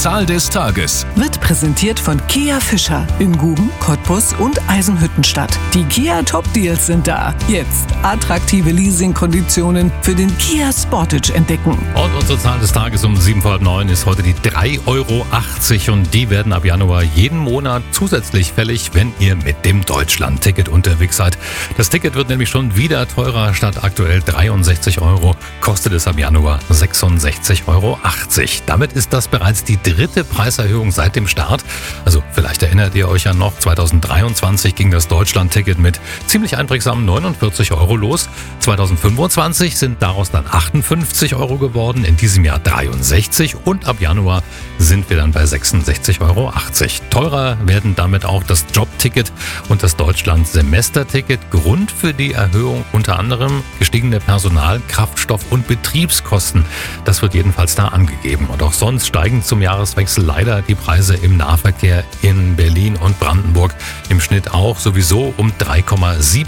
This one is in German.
Zahl des Tages. Wird präsentiert von Kia Fischer in Guben, Cottbus und Eisenhüttenstadt. Die Kia Top Deals sind da. Jetzt attraktive Leasingkonditionen für den Kia Sportage entdecken. Und unsere Zahl des Tages um 7:09 ist heute die 3,80 € und die werden ab Januar jeden Monat zusätzlich fällig, wenn ihr mit dem Deutschland-Ticket unterwegs seid. Das Ticket wird nämlich schon wieder teurer. Statt aktuell 63 € kostet es ab Januar 66,80 €. Damit ist das bereits die dritte Preiserhöhung seit dem Start. Also vielleicht erinnert ihr euch ja noch, 2023 ging das Deutschland-Ticket mit ziemlich einprägsamen 49 € los. 2025 sind daraus dann 58 € geworden, in diesem Jahr 63 und ab Januar sind wir dann bei 66,80 €. Teurer werden damit auch das Jobticket und das Deutschland-Semesterticket. Grund für die Erhöhung unter anderem gestiegene Personal-, Kraftstoff- und Betriebskosten. Das wird jedenfalls da angegeben. Und auch sonst steigen zum Jahreswechsel leider die Preise im Nahverkehr in Berlin und Brandenburg im Schnitt auch sowieso um 3,7